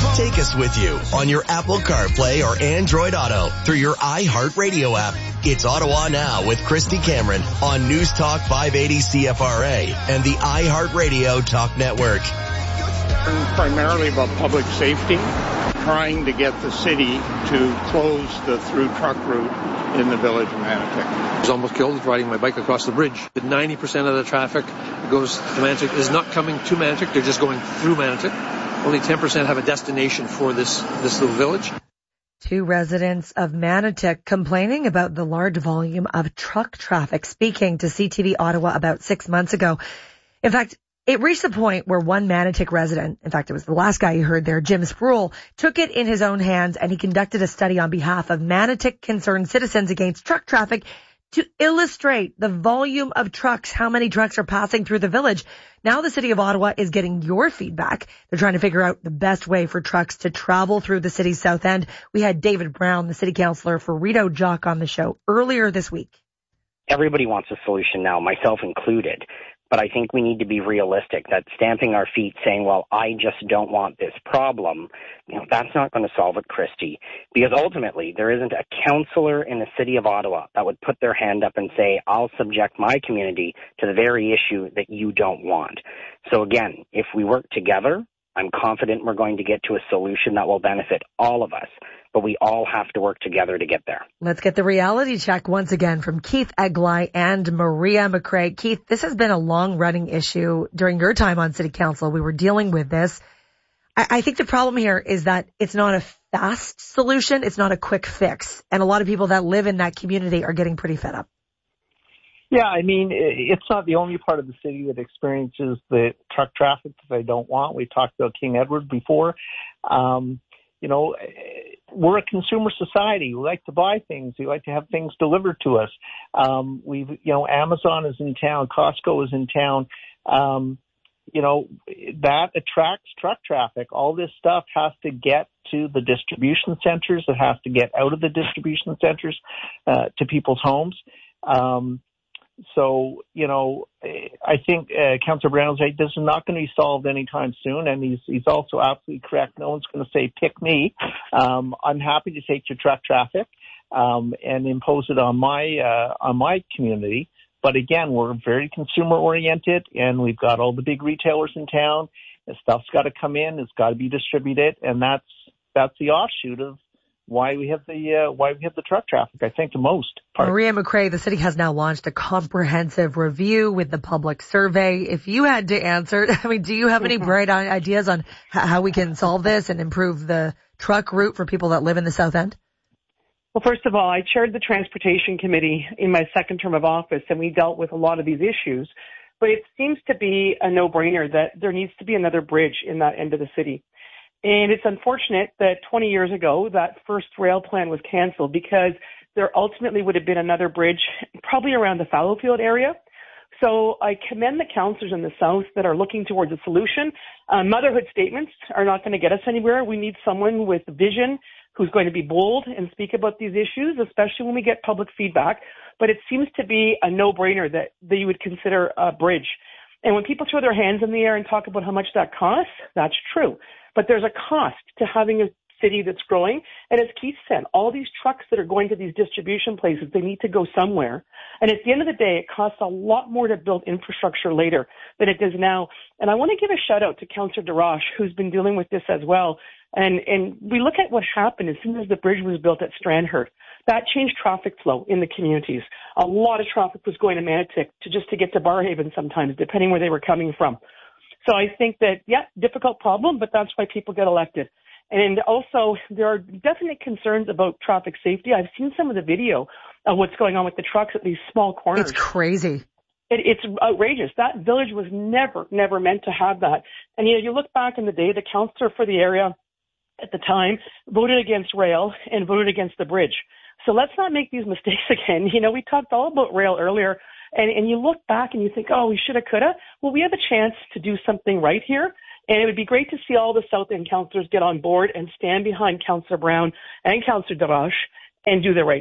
Take us with you on your Apple CarPlay or Android Auto through your iHeartRadio app. It's Ottawa Now with Christy Cameron on News Talk 580 CFRA and the iHeartRadio Talk Network. Primarily about public safety, trying to get the city to close the through truck route in the village of Manotick. I was almost killed riding my bike across the bridge. 90% of the traffic goes to Manotick is not coming to Manotick, they're just going through Manotick. Only 10% have a destination for this little village. 2 residents of Manotick complaining about the large volume of truck traffic, speaking to CTV Ottawa about 6 months ago. In fact, it reached the point where one Manotick resident, in fact, it was the last guy you heard there, Jim Sproul, took it in his own hands and he conducted a study on behalf of Manotick Concerned Citizens Against Truck Traffic to illustrate the volume of trucks, how many trucks are passing through the village. Now the city of Ottawa is getting your feedback. They're trying to figure out the best way for trucks to travel through the city's south end. We had David Brown, the city councillor for Rideau Jock, on the show earlier this week. Everybody wants a solution now, myself included. But I think we need to be realistic that stamping our feet saying, well, I just don't want this problem, that's not going to solve it, Christy. Because ultimately, there isn't a councillor in the city of Ottawa that would put their hand up and say, I'll subject my community to the very issue that you don't want. So again, if we work together, I'm confident we're going to get to a solution that will benefit all of us. But we all have to work together to get there. Let's get the reality check once again from Keith Eglai and Maria McRae. Keith, this has been a long-running issue during your time on City Council. We were dealing with this. I think the problem here is that it's not a fast solution. It's not a quick fix. And a lot of people that live in that community are getting pretty fed up. Yeah, I mean, it's not the only part of the city that experiences the truck traffic that they don't want. We talked about King Edward before. We're a consumer society. We like to buy things. We like to have things delivered to us. Amazon is in town. Costco is in town. That attracts truck traffic. All this stuff has to get to the distribution centers. It has to get out of the distribution centers to people's homes. I think Councillor Brown said this is not going to be solved anytime soon, and he's also absolutely correct. No one's going to say, pick me. I'm happy to take your truck traffic and impose it on my community. But again, we're very consumer-oriented, and we've got all the big retailers in town. The stuff's got to come in. It's got to be distributed, and that's the offshoot of why we have the truck traffic, I think, the most part. Maria McRae, the city has now launched a comprehensive review with the public survey. If you had to answer, do you have any bright ideas on how we can solve this and improve the truck route for people that live in the South End? Well, first of all, I chaired the Transportation Committee in my second term of office, and we dealt with a lot of these issues. But it seems to be a no-brainer that there needs to be another bridge in that end of the city. And it's unfortunate that 20 years ago, that first rail plan was canceled because there ultimately would have been another bridge probably around the Fallowfield area. So I commend the councillors in the South that are looking towards a solution. Motherhood statements are not going to get us anywhere. We need someone with vision who's going to be bold and speak about these issues, especially when we get public feedback. But it seems to be a no-brainer that you would consider a bridge. And when people throw their hands in the air and talk about how much that costs, that's true. But there's a cost to having a city that's growing. And as Keith said, all these trucks that are going to these distribution places, they need to go somewhere. And at the end of the day, it costs a lot more to build infrastructure later than it does now. And I want to give a shout out to Councillor Darash, who's been dealing with this as well. And we look at what happened as soon as the bridge was built at Strandherd. That changed traffic flow in the communities. A lot of traffic was going to Manotick to get to Barrhaven sometimes, depending where they were coming from. So I think that, difficult problem, but that's why people get elected. And also, there are definite concerns about traffic safety. I've seen some of the video of what's going on with the trucks at these small corners. It's crazy. It's outrageous. That village was never meant to have that. And, you look back in the day, the councillor for the area at the time voted against rail and voted against the bridge. So let's not make these mistakes again. We talked all about rail earlier. And you look back and you think, oh, we shoulda, coulda. Well, we have a chance to do something right here. And it would be great to see all the South End councillors get on board and stand behind Councillor Brown and Councillor Darash and do the right thing.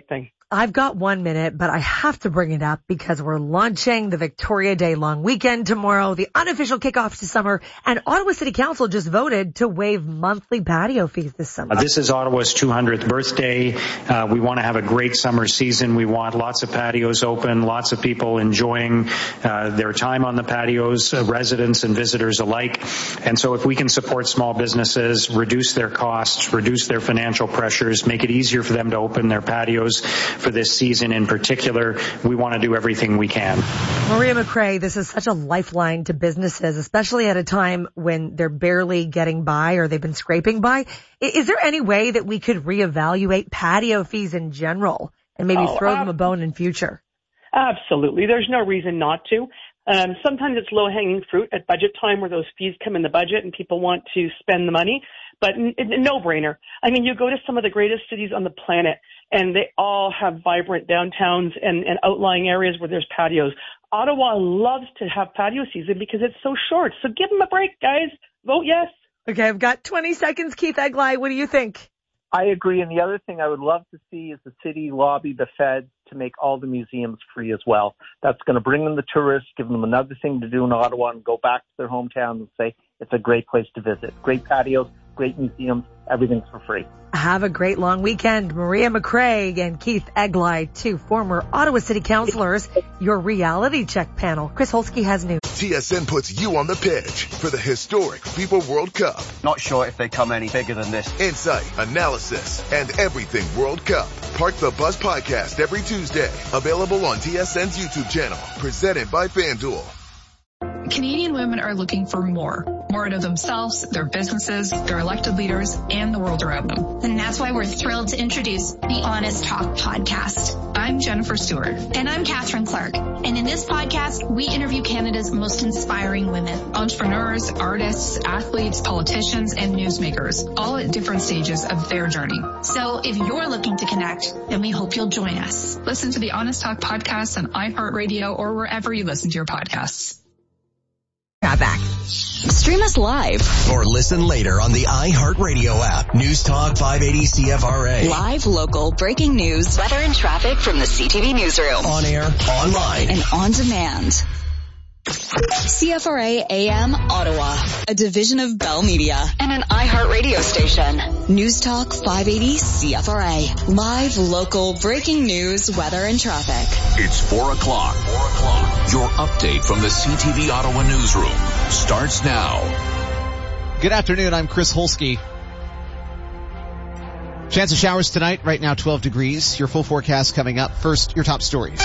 I've got 1 minute, but I have to bring it up because we're launching the Victoria Day long weekend tomorrow, the unofficial kickoff to summer, and Ottawa City Council just voted to waive monthly patio fees this summer. This is Ottawa's 200th birthday. We want to have a great summer season. We want lots of patios open, lots of people enjoying their time on the patios, residents and visitors alike. And so if we can support small businesses, reduce their costs, reduce their financial pressures, make it easier for them to open their patios for this season in particular, we want to do everything we can. Maria McRae, this is such a lifeline to businesses, especially at a time when they're barely getting by or they've been scraping by. Is there any way that we could reevaluate patio fees in general and maybe throw them a bone in future? Absolutely. There's no reason not to. Sometimes it's low-hanging fruit at budget time where those fees come in the budget and people want to spend the money, but no-brainer. I mean, you go to some of the greatest cities on the planet, and they all have vibrant downtowns and outlying areas where there's patios. Ottawa loves to have patio season because it's so short. So give them a break, guys. Vote yes. Okay, I've got 20 seconds. Keith Eglai, what do you think? I agree. And the other thing I would love to see is the city lobby the feds to make all the museums free as well. That's going to bring them the tourists, give them another thing to do in Ottawa, and go back to their hometown and say it's a great place to visit. Great patios, great museums, everything's for free. Have a great long weekend. Maria McRae and Keith Eglai, two former Ottawa City Councillors, your reality check panel. Chris Holsky has news. TSN puts you on the pitch for the historic FIFA World Cup. Not sure if they come any bigger than this. Insight, analysis, and everything World Cup. Park the Bus podcast every Tuesday. Available on TSN's YouTube channel. Presented by FanDuel. Canadian women are looking for more out of themselves, their businesses, their elected leaders, and the world around them. And that's why we're thrilled to introduce the Honest Talk podcast. I'm Jennifer Stewart. And I'm Catherine Clark. And in this podcast, we interview Canada's most inspiring women. Entrepreneurs, artists, athletes, politicians, and newsmakers, all at different stages of their journey. So if you're looking to connect, then we hope you'll join us. Listen to the Honest Talk podcast on iHeartRadio or wherever you listen to your podcasts. Back. Stream us live. Or listen later on the iHeartRadio app. News Talk 580 CFRA. Live, local, breaking news, weather and traffic from the CTV newsroom. On air, online, and on demand. CFRA AM Ottawa, a division of Bell Media and an iHeartRadio station. News Talk 580 CFRA. Live, local, breaking news, weather and traffic. It's 4 o'clock. Your update from the CTV Ottawa newsroom starts now. Good afternoon. I'm Chris Holsky. Chance of showers tonight. Right now 12 degrees. Your full forecast coming up. First, your top stories.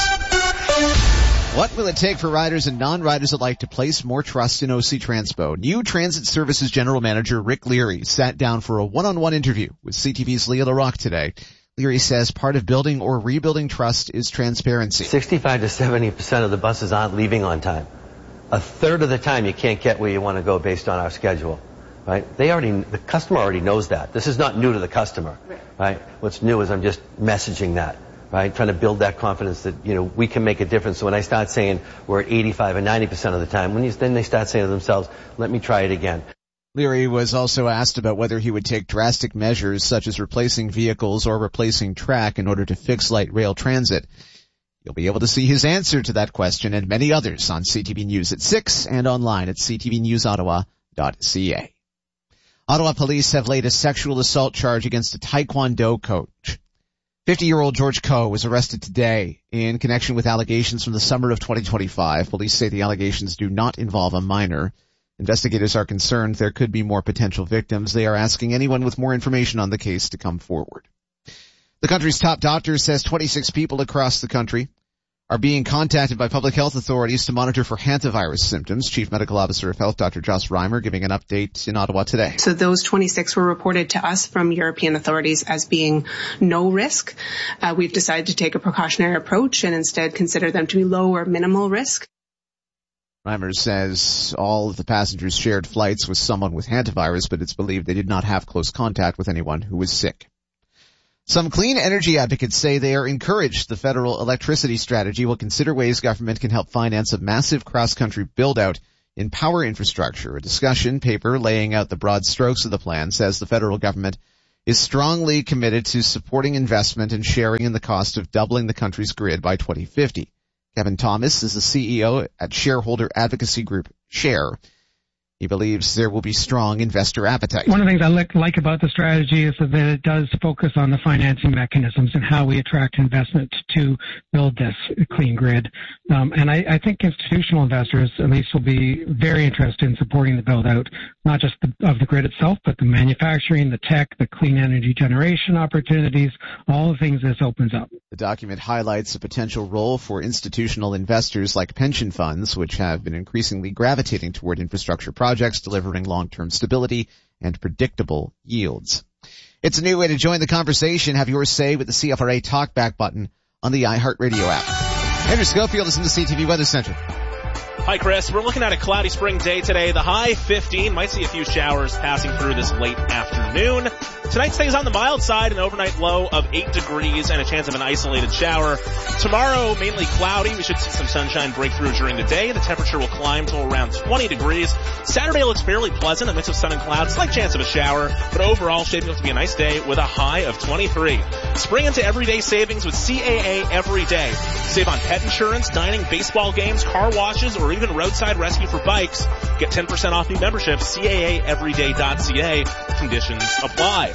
What will it take for riders and non-riders alike to place more trust in OC Transpo? New Transit Services General Manager Rick Leary sat down for a one-on-one interview with CTV's Leah LaRocque today. Leary says part of building or rebuilding trust is transparency. 65 to 70% of the buses aren't leaving on time. A third of the time you can't get where you want to go based on our schedule, right? The customer already knows that. This is not new to the customer, right? What's new is I'm just messaging that. Right, trying to build that confidence that, we can make a difference. So when I start saying we're at 85 and 90% of the time, then they start saying to themselves, let me try it again. Leary was also asked about whether he would take drastic measures such as replacing vehicles or replacing track in order to fix light rail transit. You'll be able to see his answer to that question and many others on CTV News at 6 and online at ctvnewsottawa.ca. Ottawa police have laid a sexual assault charge against a Taekwondo coach. 50-year-old George Coe was arrested today in connection with allegations from the summer of 2025. Police say the allegations do not involve a minor. Investigators are concerned there could be more potential victims. They are asking anyone with more information on the case to come forward. The country's top doctor says 26 people across the country are being contacted by public health authorities to monitor for hantavirus symptoms. Chief Medical Officer of Health, Dr. Joss Reimer, giving an update in Ottawa today. So those 26 were reported to us from European authorities as being no risk. We've decided to take a precautionary approach and instead consider them to be low or minimal risk. Reimer says all of the passengers shared flights with someone with hantavirus, but it's believed they did not have close contact with anyone who was sick. Some clean energy advocates say they are encouraged the federal electricity strategy will consider ways government can help finance a massive cross-country build-out in power infrastructure. A discussion paper laying out the broad strokes of the plan says the federal government is strongly committed to supporting investment and sharing in the cost of doubling the country's grid by 2050. Kevin Thomas is the CEO at shareholder advocacy group SHARE. He believes there will be strong investor appetite. One of the things I like about the strategy is that it does focus on the financing mechanisms and how we attract investment to build this clean grid. And I think institutional investors, at least, will be very interested in supporting the build-out, not just of the grid itself, but the manufacturing, the tech, the clean energy generation opportunities, all the things this opens up. The document highlights a potential role for institutional investors like pension funds, which have been increasingly gravitating toward infrastructure projects delivering long-term stability and predictable yields. It's a new way to join the conversation. Have your say with the CFRA Talkback button on the iHeartRadio app. Andrew Schofield is in the CTV Weather Center. Hi, Chris. We're looking at a cloudy spring day today. The high 15. Might see a few showers passing through this late afternoon. Tonight stays on the mild side, an overnight low of 8 degrees and a chance of an isolated shower. Tomorrow, mainly cloudy. We should see some sunshine break through during the day. The temperature will climb to around 20 degrees. Saturday looks fairly pleasant, a mix of sun and clouds, slight chance of a shower, but overall shaping up to be a nice day with a high of 23. Spring into everyday savings with CAA every day. Save on pet insurance, dining, baseball games, car washes, or even roadside rescue for bikes. Get 10% off new memberships, CAAeveryday.ca. Conditions apply.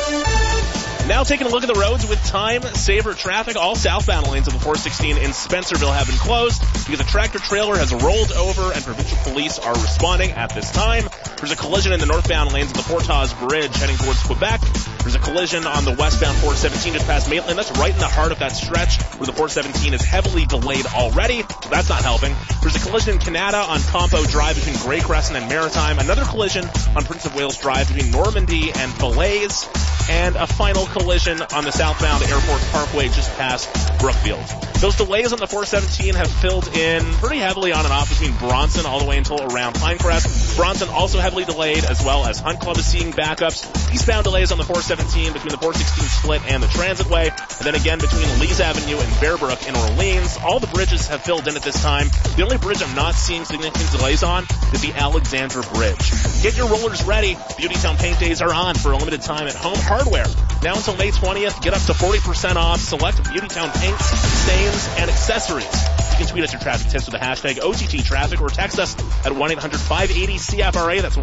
Now taking a look at the roads with time-saver traffic. All southbound lanes of the 416 in Spencerville have been closed because a tractor-trailer has rolled over and provincial police are responding at this time. There's a collision in the northbound lanes of the Portage Bridge heading towards Quebec. There's a collision on the westbound 417 just past Maitland. That's right in the heart of that stretch where the 417 is heavily delayed already. So that's not helping. There's a collision in Canada on Compo Drive between Grey Crescent and Maritime. Another collision on Prince of Wales Drive between Normandy and Falaise. And a final collision on the southbound Airport Parkway just past Brookfield. Those delays on the 417 have filled in pretty heavily on and off between Bronson all the way until around Pinecrest. Bronson also heavily delayed, as well as Hunt Club is seeing backups. Eastbound delays on the 417 between the 416 split and the Transitway. And then again between Lees Avenue and Bearbrook in Orleans. All the bridges have filled in at this time. The only bridge I'm not seeing significant delays on is the Alexandra Bridge. Get your rollers ready. Beautytown Paint Days are on for a limited time at Home Hardware. Now until May 20th, get up to 40% off select Beautytown paints, stains, and accessories. You can tweet us your traffic tips with the hashtag OTT Traffic or text us at 1-800-580-CFRA. That's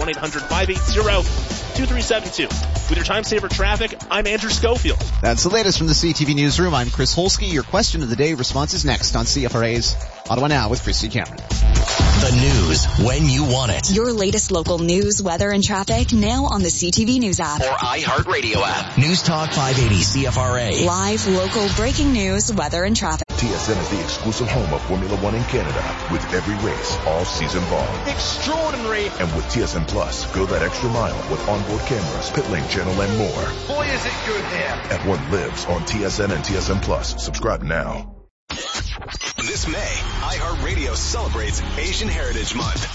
1-800-580-2372. With your time saver traffic, I'm Andrew Schofield. That's the latest from the CTV Newsroom. I'm Chris Holsky. Your question of the day response is next on CFRA's Ottawa Now with Christy Cameron. The news when you want it. Your latest local news, weather, and traffic now on the CTV News app. Or iHeartRadio app. News Talk 580 CFRA. Live, local, breaking news, weather, and traffic. TSN is the exclusive home of Formula One in Canada, with every race all season long. Extraordinary. And with TSN Plus, go that extra mile with onboard cameras, pit lane channel, and more. Boy, is it good here. F1 lives on TSN and TSN Plus. Subscribe now. This May, iHeartRadio celebrates Asian Heritage Month.